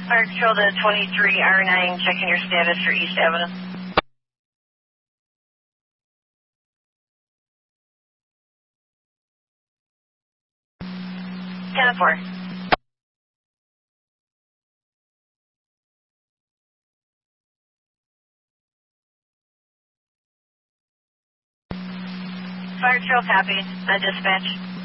Fire Control to 23R9, checking your status for East Avenue. 10-4. Fire Control, copy. Dispatch.